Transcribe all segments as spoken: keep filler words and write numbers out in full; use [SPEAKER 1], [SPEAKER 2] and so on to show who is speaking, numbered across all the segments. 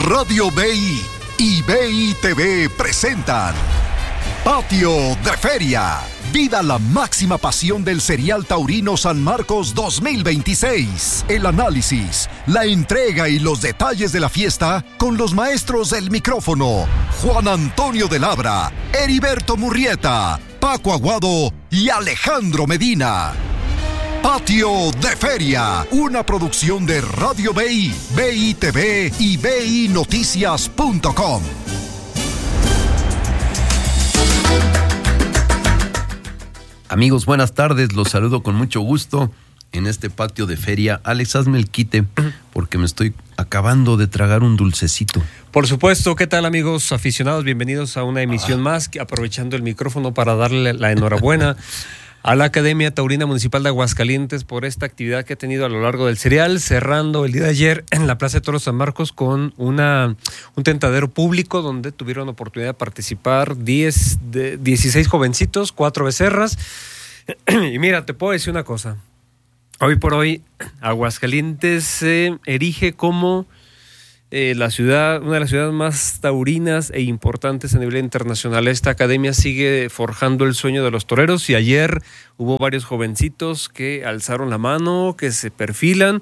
[SPEAKER 1] Radio B I y B I T V presentan Patio de Feria. Viva la máxima pasión del Serial Taurino San Marcos dos mil veintiséis. El análisis, la entrega y los detalles de la fiesta con los maestros del micrófono: Juan Antonio de Labra, Heriberto Murrieta, Paco Aguado y Alejandro Medina. Patio de Feria, una producción de Radio B I, B I T V y B I Noticias punto com.
[SPEAKER 2] Amigos, buenas tardes, los saludo con mucho gusto en este patio de feria. Alex, hazme el quite porque me estoy acabando de tragar un dulcecito.
[SPEAKER 3] Por supuesto. ¿Qué tal, amigos aficionados? Bienvenidos a una emisión ah. más, aprovechando el micrófono para darle la enhorabuena a la Academia Taurina Municipal de Aguascalientes por esta actividad que ha tenido a lo largo del serial, cerrando el día de ayer en la Plaza de Toros San Marcos con una, un tentadero público donde tuvieron oportunidad de participar diez, de, dieciséis jovencitos, cuatro becerras. Y mira, te puedo decir una cosa. Hoy por hoy, Aguascalientes se erige como eh, la ciudad, una de las ciudades más taurinas e importantes a nivel internacional. Esta academia sigue forjando el sueño de los toreros y ayer hubo varios jovencitos que alzaron la mano, que se perfilan.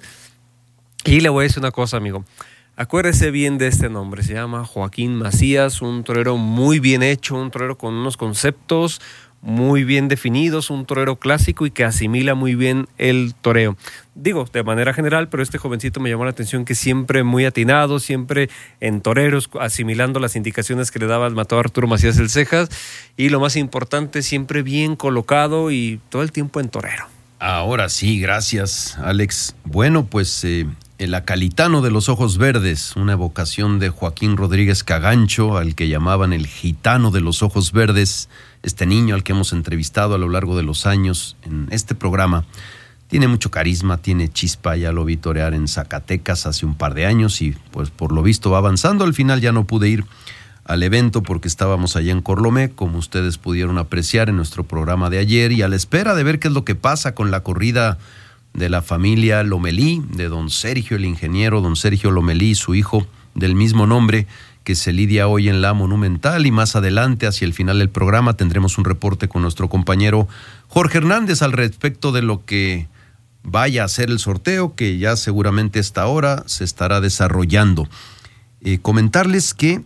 [SPEAKER 3] Y le voy a decir una cosa, amigo. Acuérdese bien de este nombre. Se llama Joaquín Macías, un torero muy bien hecho, un torero con unos conceptos muy bien definidos, un torero clásico y que asimila muy bien el toreo. Digo, de manera general, pero este jovencito me llamó la atención que siempre muy atinado, siempre en toreros, asimilando las indicaciones que le daba el matador Arturo Macías el Cejas, y lo más importante, siempre bien colocado y todo el tiempo en torero.
[SPEAKER 2] Ahora sí, gracias, Alex. Bueno, pues eh, el acalitano de los ojos verdes, una evocación de Joaquín Rodríguez Cagancho, al que llamaban el gitano de los ojos verdes, este niño al que hemos entrevistado a lo largo de los años en este programa. Tiene mucho carisma, tiene chispa, ya lo vi torear en Zacatecas hace un par de años y pues por lo visto va avanzando. Al final ya no pude ir al evento porque estábamos allá en Corlomé, como ustedes pudieron apreciar en nuestro programa de ayer, y a la espera de ver qué es lo que pasa con la corrida de la familia Lomelí, de don Sergio, el ingeniero don Sergio Lomelí, su hijo del mismo nombre, que se lidia hoy en la Monumental, y más adelante, hacia el final del programa, tendremos un reporte con nuestro compañero Jorge Hernández al respecto de lo que vaya a ser el sorteo, que ya seguramente a esta hora se estará desarrollando. Eh, comentarles que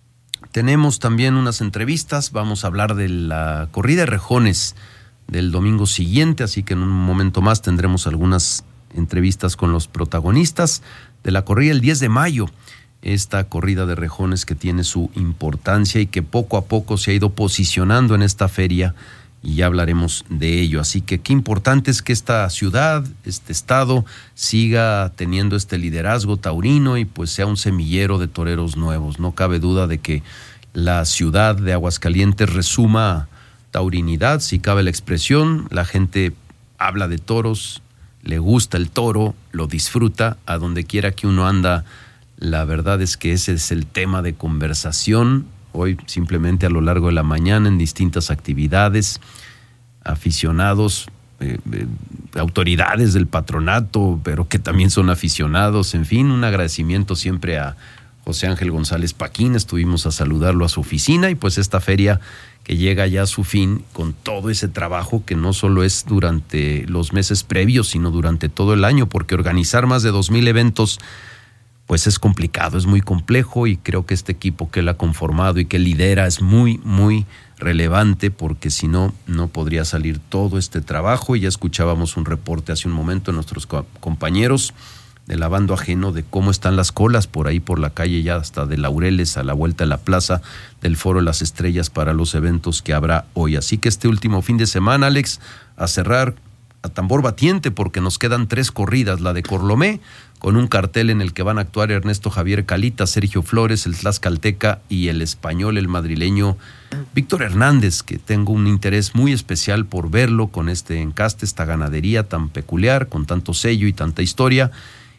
[SPEAKER 2] tenemos también unas entrevistas, vamos a hablar de la corrida de rejones del domingo siguiente, así que en un momento más tendremos algunas entrevistas con los protagonistas de la corrida el diez de mayo. Esta corrida de rejones que tiene su importancia y que poco a poco se ha ido posicionando en esta feria, y ya hablaremos de ello. Así que qué importante es que esta ciudad, este estado, siga teniendo este liderazgo taurino y pues sea un semillero de toreros nuevos. No cabe duda de que la ciudad de Aguascalientes resuma taurinidad, si cabe la expresión. La gente habla de toros, le gusta el toro, lo disfruta, a donde quiera que uno anda. La verdad es que ese es el tema de conversación hoy, simplemente a lo largo de la mañana, en distintas actividades, aficionados, eh, eh, autoridades del patronato, pero que también son aficionados. En fin, un agradecimiento siempre a José Ángel González Paquín. Estuvimos a saludarlo a su oficina, y pues esta feria que llega ya a su fin con todo ese trabajo que no solo es durante los meses previos, sino durante todo el año, porque organizar más de dos mil eventos pues es complicado, es muy complejo, y creo que este equipo que él ha conformado y que lidera es muy, muy relevante, porque si no, no podría salir todo este trabajo. Y ya escuchábamos un reporte hace un momento de nuestros co- compañeros de Lavando Ajeno de cómo están las colas por ahí por la calle, ya hasta de Laureles a la vuelta de la plaza del Foro de las Estrellas para los eventos que habrá hoy. Así que este último fin de semana, Alex, a cerrar a tambor batiente, porque nos quedan tres corridas: la de Corlomé, con un cartel en el que van a actuar Ernesto Javier Calita, Sergio Flores, el tlaxcalteca, y el español, el madrileño Víctor Hernández, que tengo un interés muy especial por verlo con este encaste, esta ganadería tan peculiar, con tanto sello y tanta historia.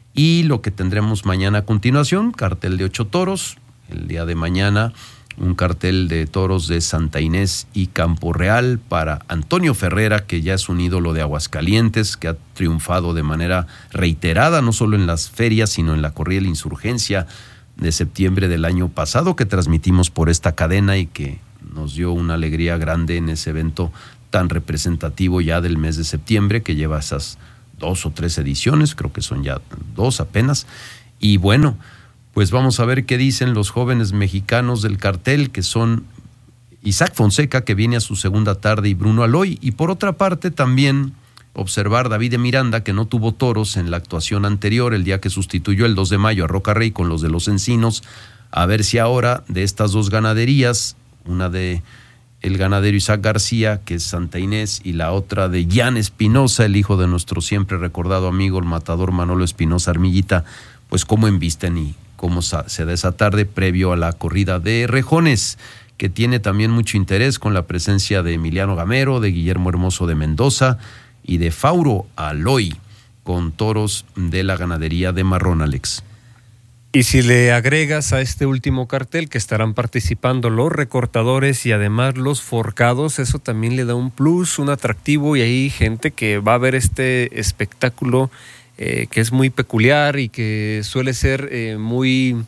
[SPEAKER 2] Y lo que tendremos mañana a continuación, cartel de ocho toros. El día de mañana, un cartel de toros de Santa Inés y Campo Real para Antonio Ferrera, que ya es un ídolo de Aguascalientes, que ha triunfado de manera reiterada, no solo en las ferias, sino en la corrida de la Insurgencia de septiembre del año pasado, que transmitimos por esta cadena y que nos dio una alegría grande en ese evento tan representativo ya del mes de septiembre, que lleva esas dos o tres ediciones, creo que son ya dos apenas. Y bueno, pues vamos a ver qué dicen los jóvenes mexicanos del cartel, que son Isaac Fonseca, que viene a su segunda tarde, y Bruno Aloy. Y por otra parte también observar David de Miranda, que no tuvo toros en la actuación anterior, el día que sustituyó el dos de mayo a Roca Rey con los de los Encinos, a ver si ahora de estas dos ganaderías, una de el ganadero Isaac García, que es Santa Inés, y la otra de Jan Espinosa, el hijo de nuestro siempre recordado amigo, el matador Manolo Espinosa Armillita, pues cómo embisten y cómo se da esa tarde previo a la corrida de rejones, que tiene también mucho interés con la presencia de Emiliano Gamero, de Guillermo Hermoso de Mendoza y de Fauro Aloy, con toros de la ganadería de Marrón, Alex.
[SPEAKER 3] Y si le agregas a este último cartel que estarán participando los recortadores y además los forcados, eso también le da un plus, un atractivo, y hay gente que va a ver este espectáculo eh, que es muy peculiar y que suele ser eh, muy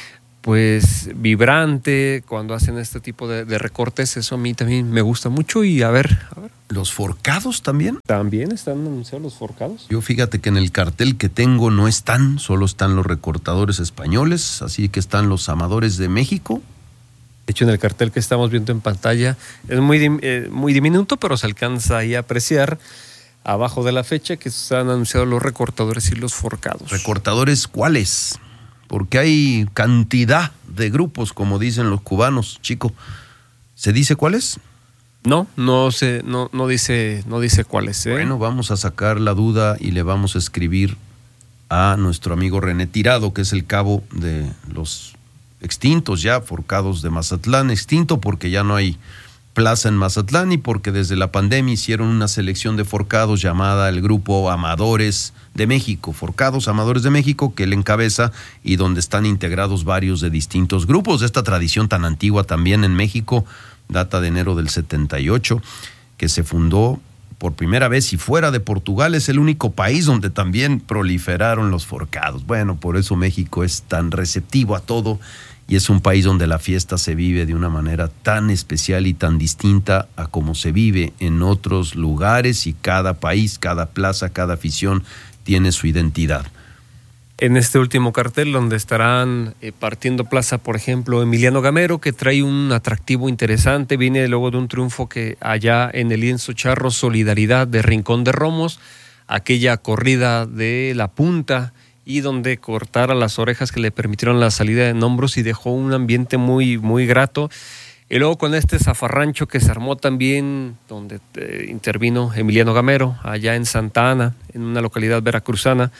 [SPEAKER 3] pues vibrante cuando hacen este tipo de, de recortes. Eso a mí también me gusta mucho. Y a ver, a ver.
[SPEAKER 2] ¿Los forcados también?
[SPEAKER 3] ¿También están anunciados los forcados?
[SPEAKER 2] Yo fíjate que en el cartel que tengo no están, solo están los recortadores españoles, así que están los amadores de México.
[SPEAKER 3] De hecho, en el cartel que estamos viendo en pantalla es muy, eh, muy diminuto, pero se alcanza ahí a apreciar abajo de la fecha que están anunciados los recortadores y los forcados.
[SPEAKER 2] ¿Recortadores cuáles? Porque hay cantidad de grupos, como dicen los cubanos, chico. ¿Se dice cuáles?
[SPEAKER 3] No, no se, no, no dice, no dice cuáles. ¿eh?
[SPEAKER 2] Bueno, vamos a sacar la duda y le vamos a escribir a nuestro amigo René Tirado, que es el cabo de los extintos ya, forcados de Mazatlán, extinto porque ya no hay plaza en Mazatlán y porque desde la pandemia hicieron una selección de forcados llamada el Grupo Amadores de México, Forcados Amadores de México, que él encabeza y donde están integrados varios de distintos grupos de esta tradición tan antigua también en México, data de enero del setenta y ocho, que se fundó por primera vez y fuera de Portugal es el único país donde también proliferaron los forcados. Bueno, por eso México es tan receptivo a todo y es un país donde la fiesta se vive de una manera tan especial y tan distinta a como se vive en otros lugares, y cada país, cada plaza, cada afición tiene su identidad.
[SPEAKER 3] En este último cartel, donde estarán eh, partiendo plaza, por ejemplo, Emiliano Gamero, que trae un atractivo interesante, viene luego de un triunfo que allá en el lienzo charro Solidaridad de Rincón de Romos, aquella corrida de la punta, y donde cortara las orejas que le permitieron la salida en hombros y dejó un ambiente muy, muy grato. Y luego con este zafarrancho que se armó también, donde eh, intervino Emiliano Gamero, allá en Santa Ana, en una localidad veracruzana,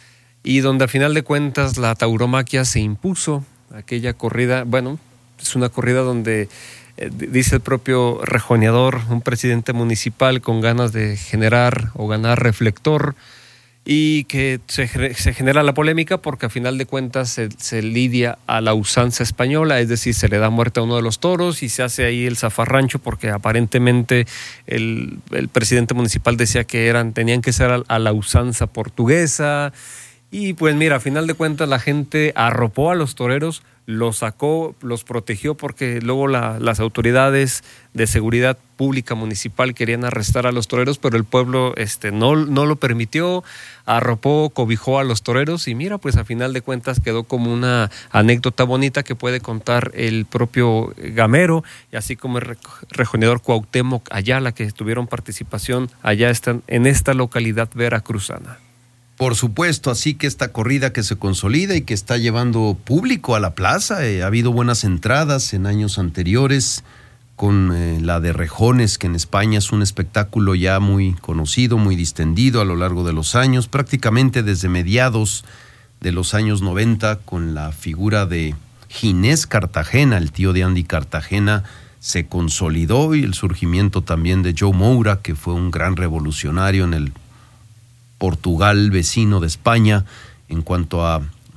[SPEAKER 3] y donde a final de cuentas la tauromaquia se impuso, aquella corrida. Bueno, es una corrida donde eh, dice el propio rejoneador, un presidente municipal con ganas de generar o ganar reflector, y que se, se genera la polémica porque a final de cuentas se, se lidia a la usanza española, es decir, se le da muerte a uno de los toros y se hace ahí el zafarrancho porque aparentemente el, el presidente municipal decía que eran tenían que ser a, a la usanza portuguesa. Y pues mira, a final de cuentas la gente arropó a los toreros, los sacó, los protegió, porque luego la, las autoridades de seguridad pública municipal querían arrestar a los toreros, pero el pueblo este, no, no lo permitió, arropó, cobijó a los toreros, y mira, pues a final de cuentas quedó como una anécdota bonita que puede contar el propio Gamero, y así como el rejoneador Cuauhtémoc Ayala, que tuvieron participación allá están, en esta localidad veracruzana.
[SPEAKER 2] Por supuesto, así que esta corrida que se consolida y que está llevando público a la plaza, eh, ha habido buenas entradas en años anteriores, con eh, la de rejones, que en España es un espectáculo ya muy conocido, muy distendido a lo largo de los años, prácticamente desde mediados de los años noventa, con la figura de Ginés Cartagena, el tío de Andy Cartagena, se consolidó, y el surgimiento también de Joe Moura, que fue un gran revolucionario en el Portugal vecino de España en cuanto a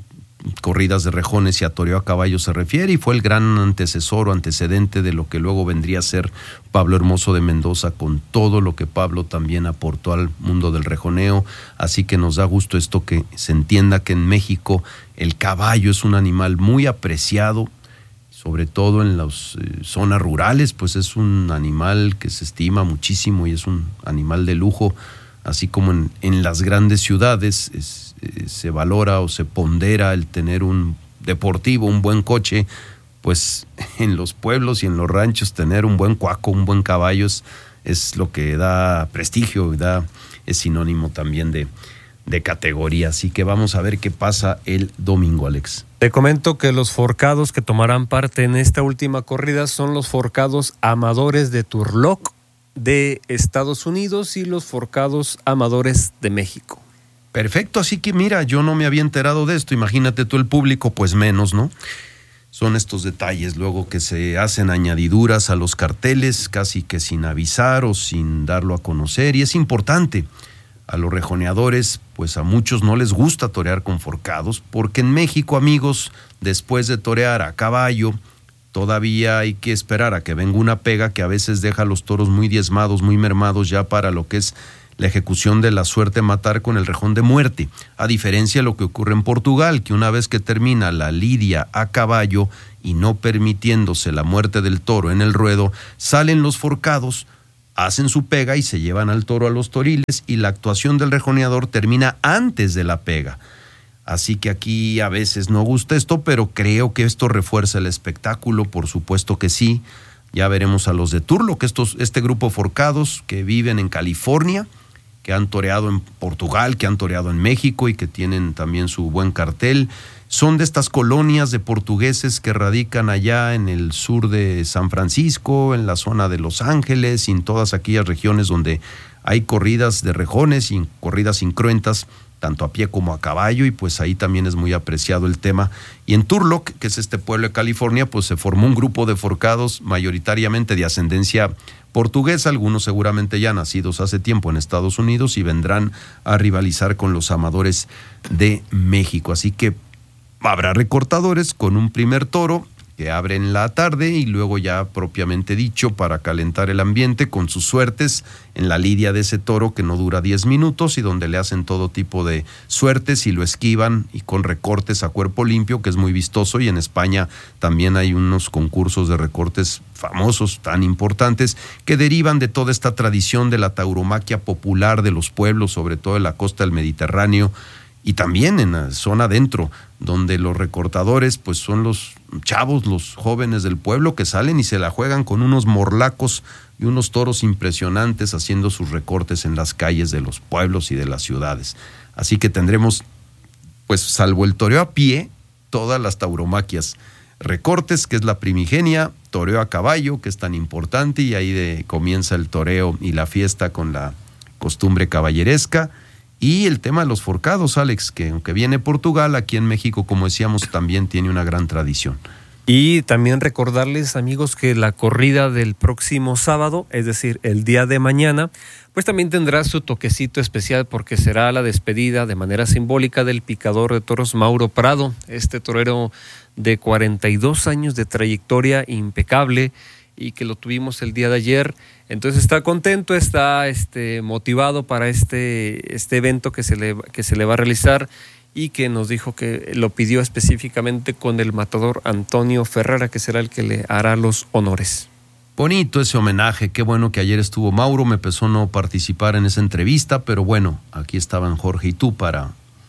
[SPEAKER 2] corridas de rejones y a toreo a caballo se refiere, y fue el gran antecesor o antecedente de lo que luego vendría a ser Pablo Hermoso de Mendoza, con todo lo que Pablo también aportó al mundo del rejoneo. Así que nos da gusto esto, que se entienda que en México el caballo es un animal muy apreciado, sobre todo en las eh, zonas rurales, pues es un animal que se estima muchísimo y es un animal de lujo, así como en, en las grandes ciudades es, eh, se valora o se pondera el tener un deportivo, un buen coche, pues en los pueblos y en los ranchos tener un buen cuaco, un buen caballo es, es lo que da prestigio, da, es sinónimo también de, de categoría. Así que vamos a ver qué pasa el domingo, Alex.
[SPEAKER 3] Te comento que los forcados que tomarán parte en esta última corrida son los forcados amadores de Turlock de Estados Unidos y los forcados amadores de México.
[SPEAKER 2] Perfecto, así que mira, yo no me había enterado de esto, imagínate tú el público, pues menos, ¿no? Son estos detalles luego que se hacen añadiduras a los carteles, casi que sin avisar o sin darlo a conocer, y es importante. A los rejoneadores, pues a muchos no les gusta torear con forcados, porque en México, amigos, después de torear a caballo, todavía hay que esperar a que venga una pega que a veces deja a los toros muy diezmados, muy mermados ya para lo que es la ejecución de la suerte matar con el rejón de muerte, a diferencia de lo que ocurre en Portugal, que una vez que termina la lidia a caballo y no permitiéndose la muerte del toro en el ruedo, salen los forcados, hacen su pega y se llevan al toro a los toriles, y la actuación del rejoneador termina antes de la pega. Así que aquí a veces no gusta esto, pero creo que esto refuerza el espectáculo, por supuesto que sí. Ya veremos a los de Turlock, estos, este grupo forcados que viven en California, que han toreado en Portugal, que han toreado en México y que tienen también su buen cartel. Son de estas colonias de portugueses que radican allá en el sur de San Francisco, en la zona de Los Ángeles y en todas aquellas regiones donde hay corridas de rejones y corridas incruentas, tanto a pie como a caballo, y pues ahí también es muy apreciado el tema. Y en Turlock, que es este pueblo de California, pues se formó un grupo de forcados mayoritariamente de ascendencia portuguesa, algunos seguramente ya nacidos hace tiempo en Estados Unidos y vendrán a rivalizar con los amadores de México. Así que habrá recortadores con un primer toro que abre en la tarde y luego ya propiamente dicho para calentar el ambiente con sus suertes en la lidia de ese toro que no dura diez minutos y donde le hacen todo tipo de suertes y lo esquivan y con recortes a cuerpo limpio, que es muy vistoso, y en España también hay unos concursos de recortes famosos, tan importantes, que derivan de toda esta tradición de la tauromaquia popular de los pueblos, sobre todo en la costa del Mediterráneo, y también en la zona adentro, donde los recortadores pues son los chavos, los jóvenes del pueblo que salen y se la juegan con unos morlacos y unos toros impresionantes haciendo sus recortes en las calles de los pueblos y de las ciudades. Así que tendremos, pues salvo el toreo a pie, todas las tauromaquias. Recortes, que es la primigenia, toreo a caballo, que es tan importante, y ahí de, comienza el toreo y la fiesta con la costumbre caballeresca. Y el tema de los forcados, Alex, que aunque viene Portugal, aquí en México, como decíamos, también tiene una gran tradición.
[SPEAKER 3] Y también recordarles, amigos, que la corrida del próximo sábado, es decir, el día de mañana, pues también tendrá su toquecito especial, porque será la despedida de manera simbólica del picador de toros Mauro Prado, este torero de cuarenta y dos años de trayectoria impecable, y que lo tuvimos el día de ayer. Entonces está contento, está este, motivado para este, este evento que se, le, que se le va a realizar, y que nos dijo que lo pidió específicamente con el matador Antonio Ferrara, que será el que le hará los honores.
[SPEAKER 2] Bonito ese homenaje, qué bueno que ayer estuvo Mauro, me pesó no participar en esa entrevista, pero bueno, aquí estaban Jorge y tú para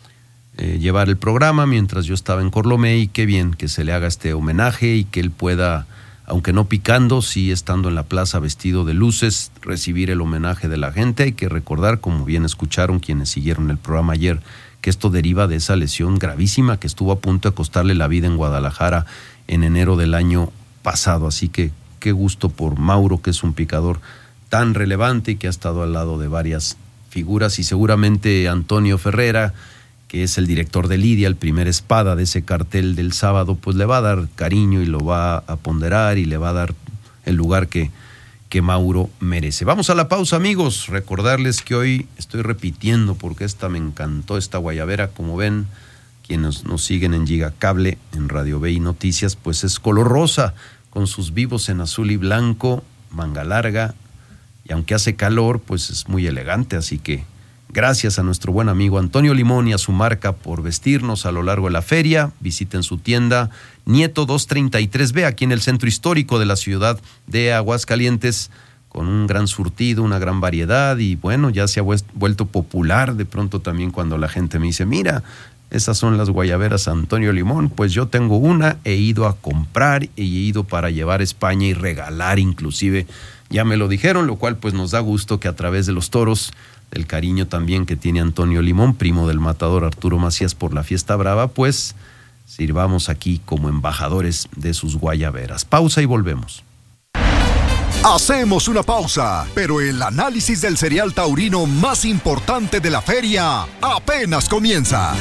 [SPEAKER 2] eh, llevar el programa mientras yo estaba en Corlomé, y qué bien que se le haga este homenaje y que él pueda, aunque no picando, sí estando en la plaza vestido de luces, recibir el homenaje de la gente. Hay que recordar, como bien escucharon quienes siguieron el programa ayer, que esto deriva de esa lesión gravísima que estuvo a punto de costarle la vida en Guadalajara en enero del año pasado. Así que qué gusto por Mauro, que es un picador tan relevante y que ha estado al lado de varias figuras, y seguramente Antonio Ferrera, que es el director de Lidia, el primer espada de ese cartel del sábado, pues le va a dar cariño y lo va a ponderar y le va a dar el lugar que, que Mauro merece. Vamos a la pausa, amigos. Recordarles que hoy estoy repitiendo porque esta me encantó, esta guayabera, como ven, quienes nos siguen en Gigacable, en Radio B I Noticias, pues es color rosa, con sus vivos en azul y blanco, manga larga, y aunque hace calor, pues es muy elegante, así que gracias a nuestro buen amigo Antonio Limón y a su marca por vestirnos a lo largo de la feria. Visiten su tienda Nieto doscientos treinta y tres B, aquí en el centro histórico de la ciudad de Aguascalientes, con un gran surtido, una gran variedad, y bueno, ya se ha vuelto popular de pronto también cuando la gente me dice, mira, esas son las guayaberas Antonio Limón. Pues yo tengo una, he ido a comprar y he ido para llevar a España y regalar inclusive, ya me lo dijeron, lo cual pues nos da gusto que a través de los toros, del cariño también que tiene Antonio Limón, primo del matador Arturo Macías por la fiesta brava, pues sirvamos aquí como embajadores de sus guayaberas. Pausa y volvemos.
[SPEAKER 1] Hacemos una pausa, pero el análisis del cereal taurino más importante de la feria apenas comienza.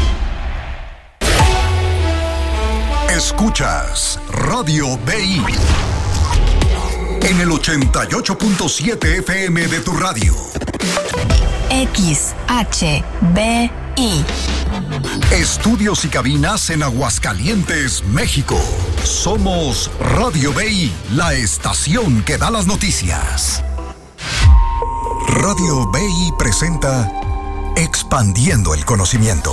[SPEAKER 1] Escuchas Radio B I en el ochenta y ocho punto siete F M de tu radio.
[SPEAKER 4] X H B I.
[SPEAKER 1] Estudios y cabinas en Aguascalientes, México. Somos Radio B I, la estación que da las noticias. Radio B I presenta Expandiendo el Conocimiento.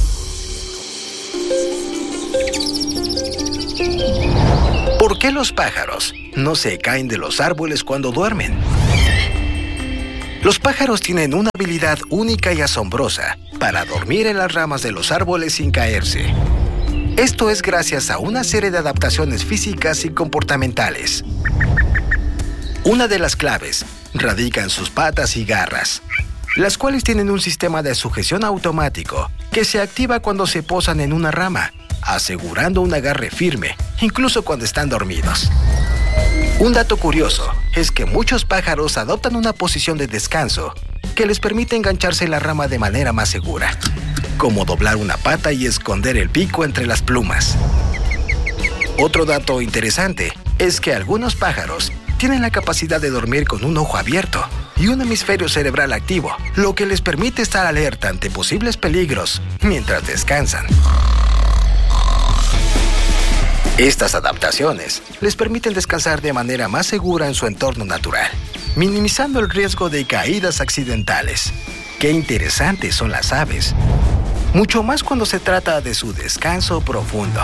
[SPEAKER 5] ¿Por qué los pájaros no se caen de los árboles cuando duermen? Los pájaros tienen una habilidad única y asombrosa para dormir en las ramas de los árboles sin caerse. Esto es gracias a una serie de adaptaciones físicas y comportamentales. Una de las claves radica en sus patas y garras, las cuales tienen un sistema de sujeción automático que se activa cuando se posan en una rama, asegurando un agarre firme, incluso cuando están dormidos. Un dato curioso es que muchos pájaros adoptan una posición de descanso que les permite engancharse en la rama de manera más segura, como doblar una pata y esconder el pico entre las plumas. Otro dato interesante es que algunos pájaros tienen la capacidad de dormir con un ojo abierto y un hemisferio cerebral activo, lo que les permite estar alerta ante posibles peligros mientras descansan. Estas adaptaciones les permiten descansar de manera más segura en su entorno natural, minimizando el riesgo de caídas accidentales. Qué interesantes son las aves, mucho más cuando se trata de su descanso profundo.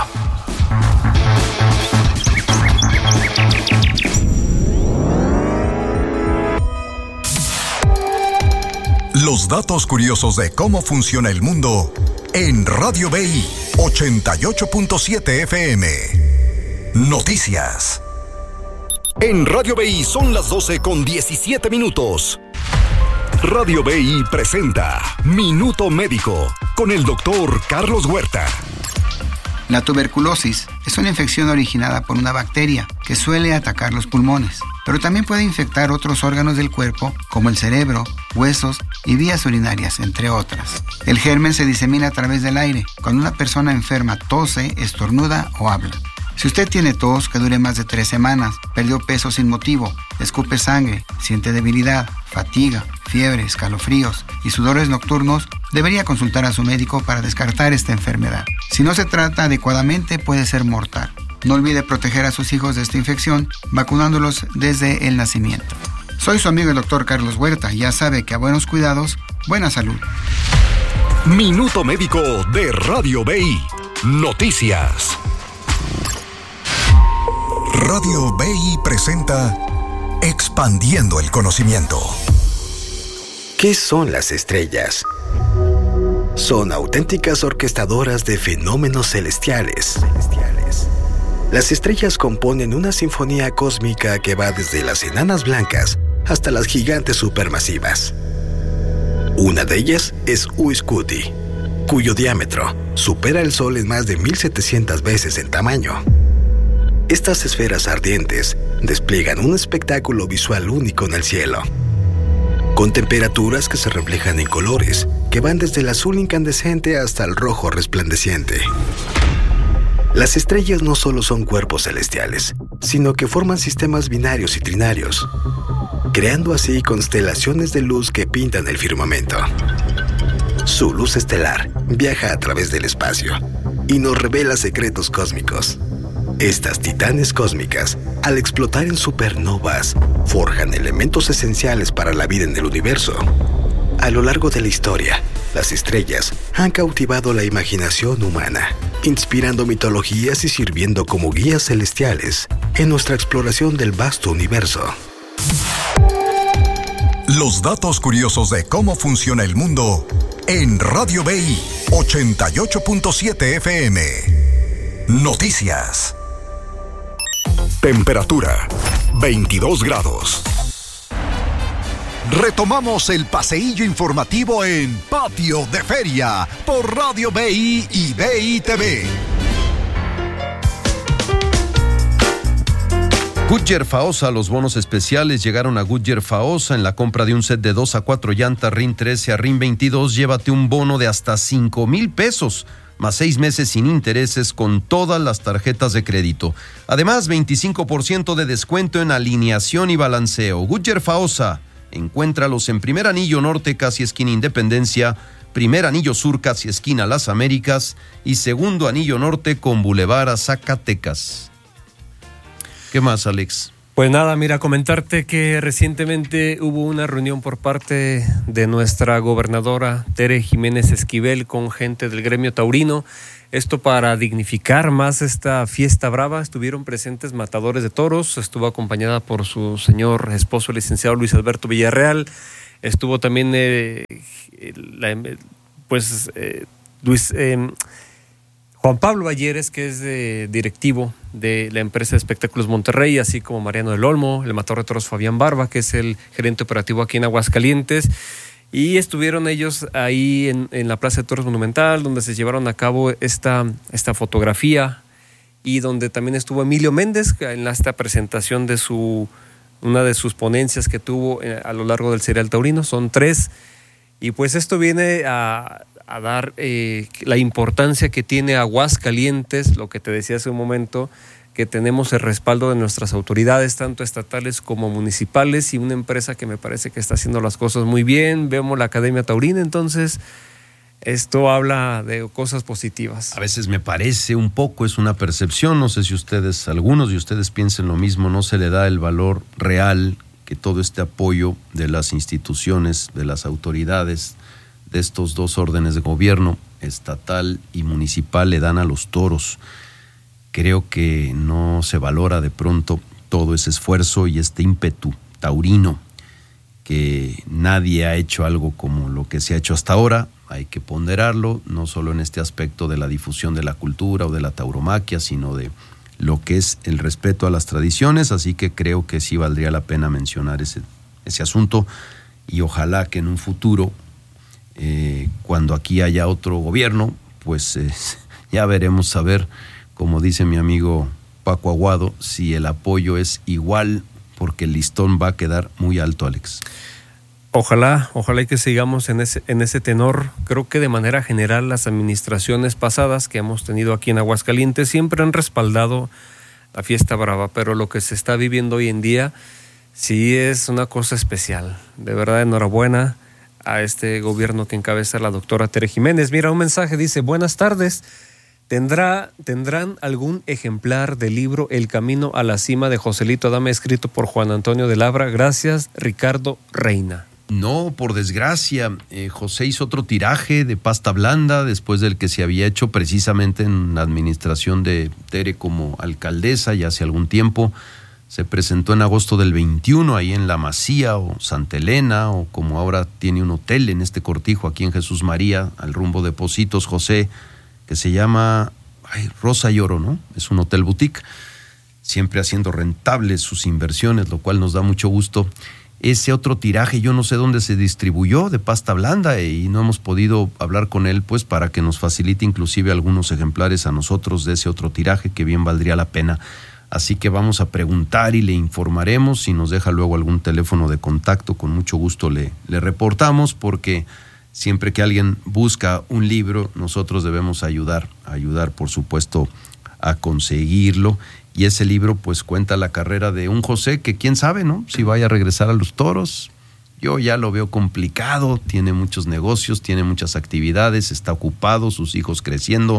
[SPEAKER 1] Los datos curiosos de cómo funciona el mundo en Radio B I ochenta y ocho punto siete F M. Noticias. En Radio B I son las doce con diecisiete minutos. Radio B I presenta Minuto Médico con el doctor Carlos Huerta.
[SPEAKER 6] La tuberculosis es una infección originada por una bacteria que suele atacar los pulmones, pero también puede infectar otros órganos del cuerpo como el cerebro, huesos y vías urinarias, entre otras. El germen se disemina a través del aire cuando una persona enferma tose, estornuda o habla. Si usted tiene tos que dure más de tres semanas, perdió peso sin motivo, escupe sangre, siente debilidad, fatiga, fiebre, escalofríos y sudores nocturnos, debería consultar a su médico para descartar esta enfermedad. Si no se trata adecuadamente, puede ser mortal. No olvide proteger a sus hijos de esta infección, vacunándolos desde el nacimiento. Soy su amigo el doctor Carlos Huerta y ya sabe que a buenos cuidados, buena salud.
[SPEAKER 1] Minuto Médico de Radio B I. Noticias. Radio B I presenta Expandiendo el Conocimiento.
[SPEAKER 5] ¿Qué son las estrellas? Son auténticas orquestadoras de fenómenos celestiales. Las estrellas componen una sinfonía cósmica que va desde las enanas blancas hasta las gigantes supermasivas. Una de ellas es Uiscuti, cuyo diámetro supera el Sol en más de mil setecientas veces en tamaño. Estas esferas ardientes despliegan un espectáculo visual único en el cielo, con temperaturas que se reflejan en colores que van desde el azul incandescente hasta el rojo resplandeciente. Las estrellas no solo son cuerpos celestiales, sino que forman sistemas binarios y trinarios, creando así constelaciones de luz que pintan el firmamento. Su luz estelar viaja a través del espacio y nos revela secretos cósmicos. Estas titanes cósmicas, al explotar en supernovas, forjan elementos esenciales para la vida en el universo. A lo largo de la historia, las estrellas han cautivado la imaginación humana, inspirando mitologías y sirviendo como guías celestiales en nuestra exploración del vasto universo.
[SPEAKER 1] Los datos curiosos de cómo funciona el mundo en Radio B I ochenta y ocho punto siete F M. Noticias. Temperatura veintidós grados. Retomamos el paseillo informativo en Patio de Feria por Radio B I y B I T V.
[SPEAKER 2] Goodyear Faosa, los bonos especiales llegaron a Goodyear Faosa. En la compra de un set de dos a cuatro llantas R I N trece a R I N veintidós, llévate un bono de hasta cinco mil pesos, más seis meses sin intereses con todas las tarjetas de crédito. Además, veinticinco por ciento de descuento en alineación y balanceo. Goodyear Faosa, encuéntralos en primer anillo norte, casi esquina Independencia, primer anillo sur, casi esquina Las Américas, y segundo anillo norte con Boulevard a Zacatecas. ¿Qué más, Alex?
[SPEAKER 3] Pues nada, mira, comentarte que recientemente hubo una reunión por parte de nuestra gobernadora Tere Jiménez Esquivel con gente del gremio taurino. Esto para dignificar más esta fiesta brava. Estuvieron presentes matadores de toros, estuvo acompañada por su señor esposo, el licenciado Luis Alberto Villarreal. Estuvo también, eh, la, pues, eh, Luis... Eh, Juan Pablo Valleres, que es de directivo de la empresa de espectáculos Monterrey, así como Mariano del Olmo, el matador de toros Fabián Barba, que es el gerente operativo aquí en Aguascalientes, y estuvieron ellos ahí en, en la Plaza de Toros Monumental, donde se llevaron a cabo esta, esta fotografía, y donde también estuvo Emilio Méndez en esta presentación de su una de sus ponencias que tuvo a lo largo del Serial Taurino. Son tres, y pues esto viene a... a dar eh, la importancia que tiene Aguascalientes, lo que te decía hace un momento, que tenemos el respaldo de nuestras autoridades, tanto estatales como municipales, y una empresa que me parece que está haciendo las cosas muy bien. Vemos la Academia Taurina, entonces esto habla de cosas positivas.
[SPEAKER 2] A veces me parece un poco, es una percepción, no sé si ustedes, algunos de ustedes piensen lo mismo, no se le da el valor real que todo este apoyo de las instituciones, de las autoridades, de estos dos órdenes de gobierno, estatal y municipal, le dan a los toros. Creo que no se valora de pronto todo ese esfuerzo y este ímpetu taurino, que nadie ha hecho algo como lo que se ha hecho hasta ahora. Hay que ponderarlo, no solo en este aspecto de la difusión de la cultura o de la tauromaquia, sino de lo que es el respeto a las tradiciones, así que creo que sí valdría la pena mencionar ese, ese asunto, y ojalá que en un futuro, Eh, cuando aquí haya otro gobierno, pues eh, ya veremos a ver, como dice mi amigo Paco Aguado, si el apoyo es igual, porque el listón va a quedar muy alto, Alex.
[SPEAKER 3] Ojalá, ojalá y que sigamos en ese, en ese tenor. Creo que de manera general las administraciones pasadas que hemos tenido aquí en Aguascalientes siempre han respaldado la fiesta brava, pero lo que se está viviendo hoy en día sí es una cosa especial. De verdad, enhorabuena a este gobierno que encabeza la doctora Tere Jiménez. Mira, un mensaje dice: buenas tardes, ¿Tendrá, ¿tendrán algún ejemplar del libro El Camino a la Cima de Joselito Adame, escrito por Juan Antonio de Labra? Gracias, Ricardo Reina.
[SPEAKER 2] No, por desgracia, eh, José hizo otro tiraje de pasta blanda después del que se había hecho precisamente en la administración de Tere como alcaldesa ya hace algún tiempo. Se presentó en agosto del veintiuno ahí en La Masía o Santa Elena, o como ahora tiene un hotel en este cortijo aquí en Jesús María, al rumbo de Pocitos, José, que se llama ay, Rosa y Oro, ¿no? Es un hotel boutique, siempre haciendo rentables sus inversiones, lo cual nos da mucho gusto. Ese otro tiraje, yo no sé dónde se distribuyó, de pasta blanda, y no hemos podido hablar con él, pues, para que nos facilite inclusive algunos ejemplares a nosotros de ese otro tiraje, que bien valdría la pena. Así que vamos a preguntar y le informaremos. Si nos deja luego algún teléfono de contacto, con mucho gusto le, le reportamos, porque siempre que alguien busca un libro, nosotros debemos ayudar, ayudar por supuesto a conseguirlo. Y ese libro pues cuenta la carrera de un José que quién sabe, ¿no? Si vaya a regresar a los toros, Yo ya lo veo complicado, tiene muchos negocios, tiene muchas actividades, está ocupado, sus hijos creciendo.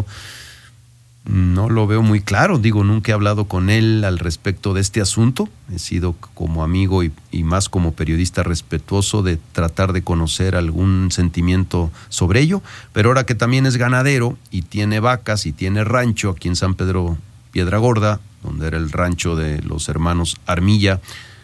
[SPEAKER 2] No lo veo muy claro, digo, nunca he hablado con él al respecto de este asunto. He sido como amigo y, y más como periodista respetuoso de tratar de conocer algún sentimiento sobre ello, pero ahora que también es ganadero y tiene vacas y tiene rancho aquí en San Pedro Piedragorda, donde era el rancho de los hermanos Armilla,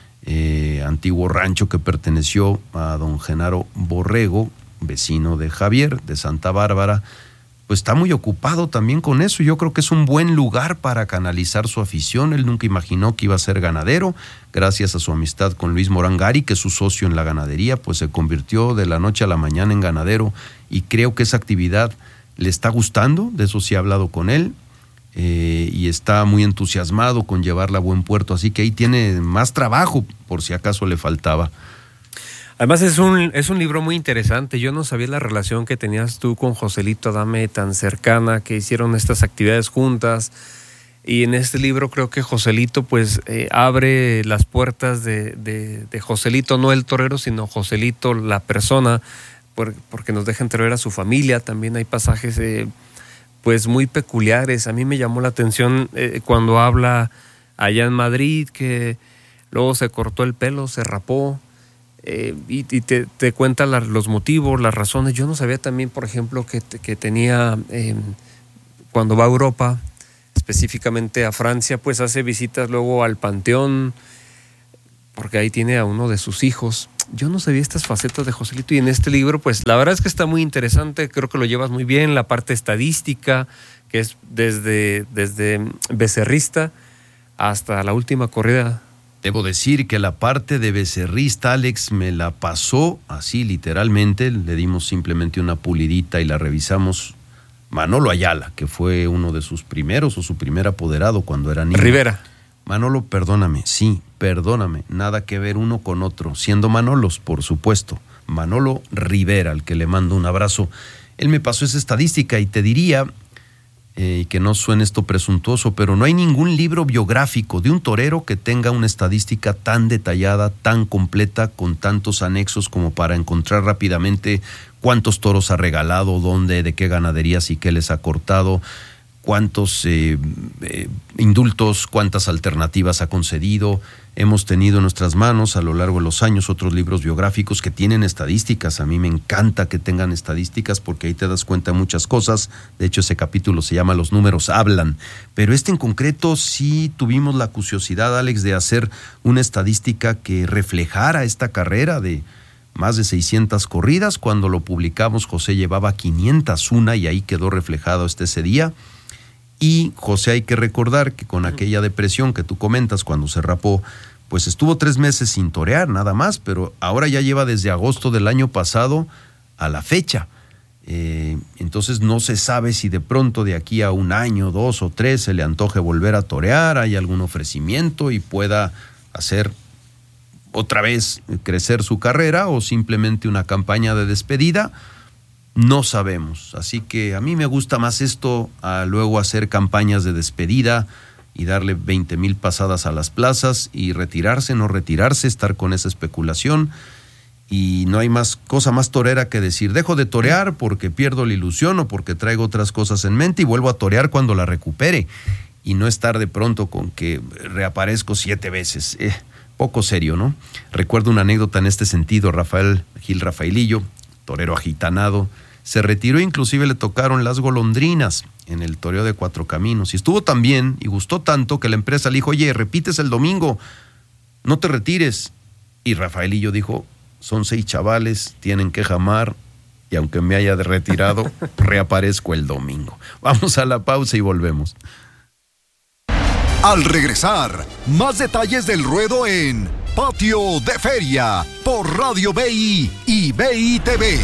[SPEAKER 2] eh, antiguo rancho que perteneció a don Genaro Borrego, vecino de Javier, de Santa Bárbara, pues está muy ocupado también con eso. Yo creo que es un buen lugar para canalizar su afición. Él nunca imaginó que iba a ser ganadero. Gracias a su amistad con Luis Morangari, que es su socio en la ganadería, pues se convirtió de la noche a la mañana en ganadero, y creo que esa actividad le está gustando. De eso sí he hablado con él, eh, y está muy entusiasmado con llevarla a buen puerto, así que ahí tiene más trabajo por si acaso le faltaba.
[SPEAKER 3] Además es un, es un libro muy interesante. Yo no sabía la relación que tenías tú con Joselito Adame tan cercana, que hicieron estas actividades juntas. Y en este libro creo que Joselito pues eh, abre las puertas de, de, de Joselito, no el torero, sino Joselito la persona, por, porque nos deja entrever a su familia. También hay pasajes eh, pues muy peculiares. A mí me llamó la atención eh, cuando habla allá en Madrid, que luego se cortó el pelo, se rapó. Eh, y, y te, te cuenta la, los motivos, las razones. Yo no sabía también, por ejemplo, que, que tenía, eh, cuando va a Europa, específicamente a Francia, pues hace visitas luego al Panteón, porque ahí tiene a uno de sus hijos. Yo no sabía estas facetas de Joselito, y en este libro, pues la verdad es que está muy interesante. Creo que lo llevas muy bien, la parte estadística, que es desde, desde becerrista hasta la última corrida.
[SPEAKER 2] Debo decir que la parte de becerrista, Alex, me la pasó así literalmente. Le dimos simplemente una pulidita y la revisamos Manolo Ayala, que fue uno de sus primeros o su primer apoderado cuando era niño.
[SPEAKER 3] Rivera.
[SPEAKER 2] Manolo, perdóname, sí, perdóname, nada que ver uno con otro, siendo Manolos, por supuesto. Manolo Rivera, al que le mando un abrazo. Él me pasó esa estadística y te diría... y eh, que no suene esto presuntuoso, pero no hay ningún libro biográfico de un torero que tenga una estadística tan detallada, tan completa, con tantos anexos como para encontrar rápidamente cuántos toros ha regalado, dónde, de qué ganaderías y qué les ha cortado, cuántos eh, eh, indultos, cuántas alternativas ha concedido. Hemos tenido en nuestras manos a lo largo de los años otros libros biográficos que tienen estadísticas. A mí me encanta que tengan estadísticas porque ahí te das cuenta de muchas cosas. De hecho, ese capítulo se llama Los números hablan. Pero este en concreto sí tuvimos la curiosidad, Alex, de hacer una estadística que reflejara esta carrera de más de seiscientas corridas. Cuando lo publicamos, José llevaba quinientas una y ahí quedó reflejado este ese día. Y José, hay que recordar que con aquella depresión que tú comentas cuando se rapó, pues estuvo tres meses sin torear nada más, pero ahora ya lleva desde agosto del año pasado a la fecha. Eh, entonces no se sabe si de pronto de aquí a un año, dos o tres se le antoje volver a torear, hay algún ofrecimiento y pueda hacer otra vez crecer su carrera o simplemente una campaña de despedida. No sabemos, así que a mí me gusta más esto a luego hacer campañas de despedida y darle veinte mil pasadas a las plazas y retirarse, no retirarse, estar con esa especulación. Y no hay más cosa más torera que decir, dejo de torear porque pierdo la ilusión o porque traigo otras cosas en mente y vuelvo a torear cuando la recupere. Y no estar de pronto con que reaparezco siete veces. Eh, poco serio, ¿no? Recuerdo una anécdota en este sentido. Rafael Gil Rafaelillo, torero agitanado, se retiró, inclusive le tocaron las golondrinas en el toreo de Cuatro Caminos. Y estuvo tan bien y gustó tanto que la empresa le dijo, oye, repites el domingo, no te retires. Y Rafaelillo dijo, son seis chavales, tienen que jamar, y aunque me haya retirado, reaparezco el domingo. Vamos a la pausa y volvemos.
[SPEAKER 1] Al regresar, más detalles del ruedo en Patio de Feria por Radio B I y B I T V.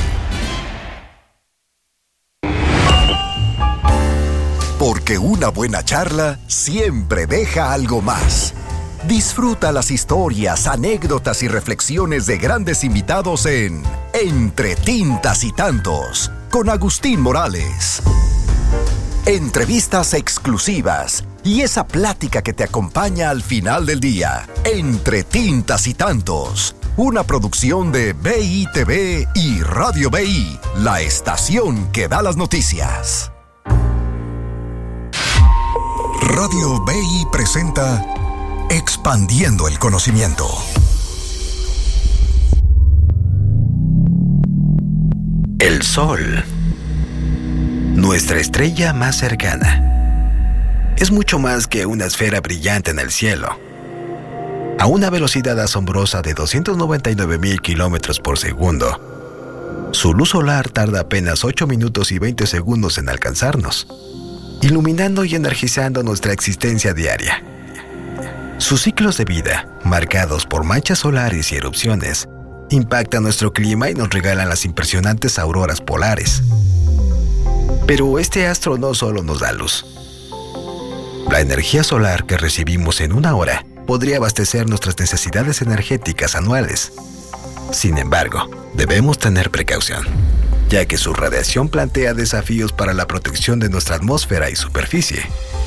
[SPEAKER 1] Porque una buena charla siempre deja algo más. Disfruta las historias, anécdotas y reflexiones de grandes invitados en Entre Tintas y Tantos, con Agustín Morales. Entrevistas exclusivas y esa plática que te acompaña al final del día. Entre Tintas y Tantos, una producción de B I T V y Radio B I, la estación que da las noticias. Radio B I presenta Expandiendo el Conocimiento.
[SPEAKER 5] El Sol, nuestra estrella más cercana, es mucho más que una esfera brillante en el cielo. A una velocidad asombrosa de doscientos noventa y nueve mil kilómetros por segundo, su luz solar tarda apenas ocho minutos y veinte segundos en alcanzarnos, iluminando y energizando nuestra existencia diaria. Sus ciclos de vida, marcados por manchas solares y erupciones, impactan nuestro clima y nos regalan las impresionantes auroras polares. Pero este astro no solo nos da luz. La energía solar que recibimos en una hora podría abastecer nuestras necesidades energéticas anuales. Sin embargo, debemos tener precaución, ya que su radiación plantea desafíos para la protección de nuestra atmósfera y superficie.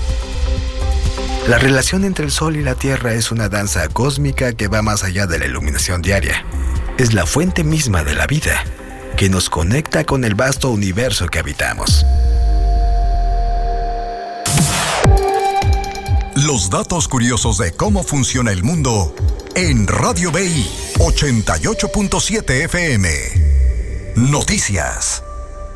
[SPEAKER 5] La relación entre el Sol y la Tierra es una danza cósmica que va más allá de la iluminación diaria. Es la fuente misma de la vida, que nos conecta con el vasto universo que habitamos.
[SPEAKER 1] Los datos curiosos de cómo funciona el mundo en Radio B I ochenta y ocho punto siete F M. Noticias.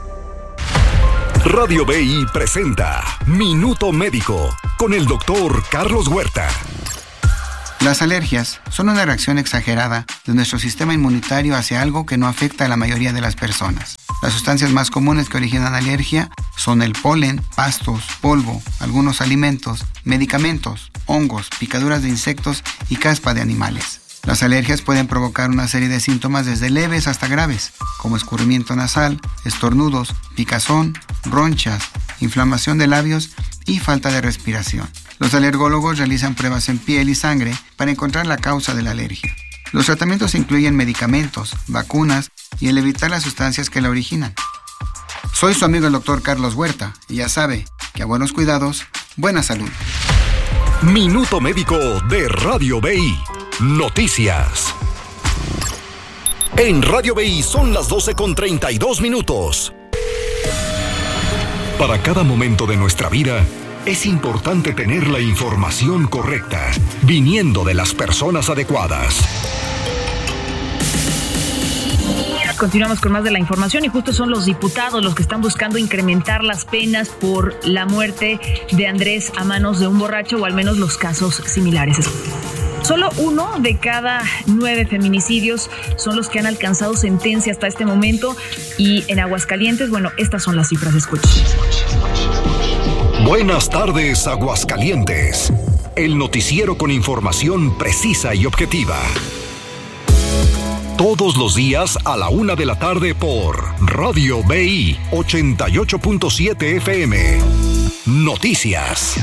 [SPEAKER 1] Radio B I presenta Minuto Médico con el doctor Carlos Huerta.
[SPEAKER 6] Las alergias son una reacción exagerada de nuestro sistema inmunitario hacia algo que no afecta a la mayoría de las personas. Las sustancias más comunes que originan alergia son el polen, pastos, polvo, algunos alimentos, medicamentos, hongos, picaduras de insectos y caspa de animales. Las alergias pueden provocar una serie de síntomas desde leves hasta graves, como escurrimiento nasal, estornudos, picazón, ronchas, inflamación de labios y falta de respiración. Los alergólogos realizan pruebas en piel y sangre para encontrar la causa de la alergia. Los tratamientos incluyen medicamentos, vacunas y el evitar las sustancias que la originan. Soy su amigo el doctor Carlos Huerta y ya sabe que a buenos cuidados, buena salud.
[SPEAKER 1] Minuto Médico de Radio B I. Noticias. En Radio B I son las doce con treinta y dos minutos. Para cada momento de nuestra vida, es importante tener la información correcta, viniendo de las personas adecuadas.
[SPEAKER 7] Continuamos con más de la información y justo son los diputados los que están buscando incrementar las penas por la muerte de Andrés a manos de un borracho, o al menos los casos similares. Solo uno de cada nueve feminicidios son los que han alcanzado sentencia hasta este momento, y en Aguascalientes, bueno, estas son las cifras. Escuchen.
[SPEAKER 1] Buenas tardes, Aguascalientes. El noticiero con información precisa y objetiva. Todos los días a la una de la tarde por Radio B I ochenta y ocho punto siete F M. Noticias.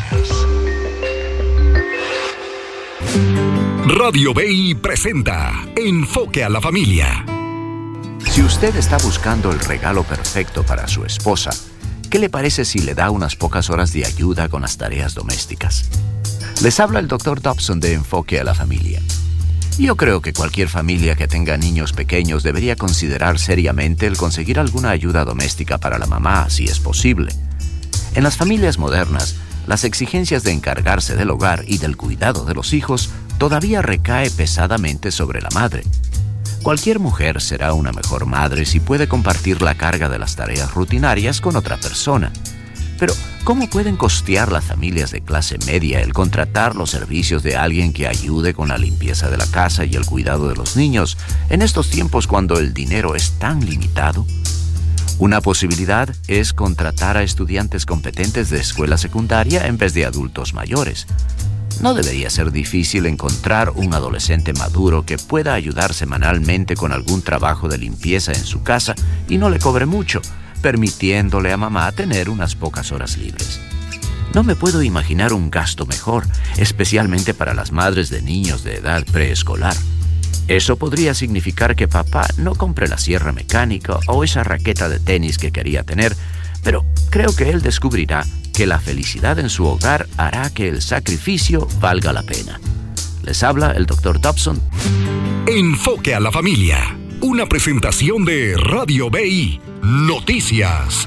[SPEAKER 1] Radio B I presenta Enfoque a la Familia.
[SPEAKER 8] Si usted está buscando el regalo perfecto para su esposa, ¿qué le parece si le da unas pocas horas de ayuda con las tareas domésticas? Les habla el doctor Dobson de Enfoque a la Familia. Yo creo que cualquier familia que tenga niños pequeños debería considerar seriamente el conseguir alguna ayuda doméstica para la mamá, si es posible. En las familias modernas, las exigencias de encargarse del hogar y del cuidado de los hijos todavía recae pesadamente sobre la madre. Cualquier mujer será una mejor madre si puede compartir la carga de las tareas rutinarias con otra persona. Pero, ¿cómo pueden costear las familias de clase media el contratar los servicios de alguien que ayude con la limpieza de la casa y el cuidado de los niños en estos tiempos cuando el dinero es tan limitado? Una posibilidad es contratar a estudiantes competentes de escuela secundaria en vez de adultos mayores. No debería ser difícil encontrar un adolescente maduro que pueda ayudar semanalmente con algún trabajo de limpieza en su casa y no le cobre mucho, permitiéndole a mamá tener unas pocas horas libres. No me puedo imaginar un gasto mejor, especialmente para las madres de niños de edad preescolar. Eso podría significar que papá no compre la sierra mecánica o esa raqueta de tenis que quería tener, pero creo que él descubrirá que la felicidad en su hogar hará que el sacrificio valga la pena. Les habla el doctor Dobson.
[SPEAKER 1] Enfoque a la familia. Una presentación de Radio B I Noticias.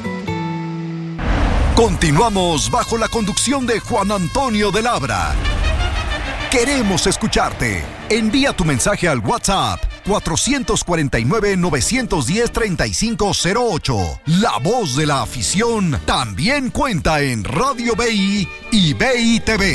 [SPEAKER 1] Continuamos bajo la conducción de Juan Antonio de Labra. Queremos escucharte. Envía tu mensaje al WhatsApp cuatro cuatro nueve, nueve uno cero, tres cinco cero ocho. La voz de la afición también cuenta en Radio B I y B I T V.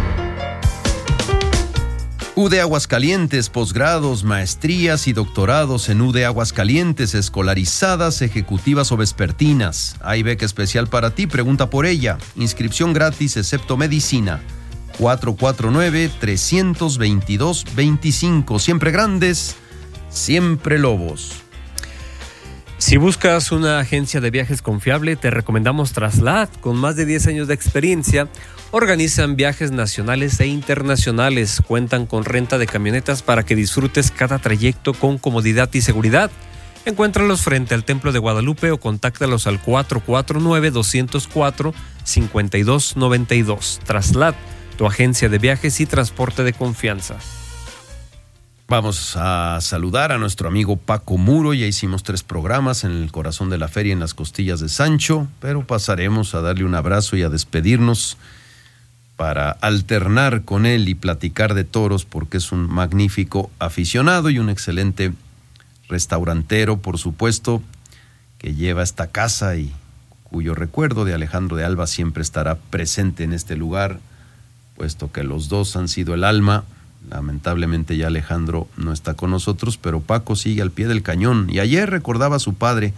[SPEAKER 2] U D Aguascalientes, posgrados, maestrías y doctorados en U D Aguascalientes, escolarizadas, ejecutivas o vespertinas. Hay beca especial para ti, pregunta por ella. Inscripción gratis excepto medicina. cuatro cuatro nueve, tres dos dos, dos cinco. Siempre grandes, siempre lobos.
[SPEAKER 3] Si buscas una agencia de viajes confiable, te recomendamos Traslad. Con más de diez años de experiencia, organizan viajes nacionales e internacionales. Cuentan con renta de camionetas para que disfrutes cada trayecto con comodidad y seguridad. Encuéntralos frente al Templo de Guadalupe o contáctalos al cuatro cuatro nueve, dos cero cuatro, cinco dos nueve dos. Traslad, tu agencia de viajes y transporte de confianza.
[SPEAKER 2] Vamos a saludar a nuestro amigo Paco Muro. Ya hicimos tres programas en el corazón de la feria en las costillas de Sancho, pero pasaremos a darle un abrazo y a despedirnos para alternar con él y platicar de toros, porque es un magnífico aficionado y un excelente restaurantero, por supuesto, que lleva esta casa y cuyo recuerdo de Alejandro de Alba siempre estará presente en este lugar, puesto que los dos han sido el alma. Lamentablemente ya Alejandro no está con nosotros, pero Paco sigue al pie del cañón. Y ayer recordaba a su padre,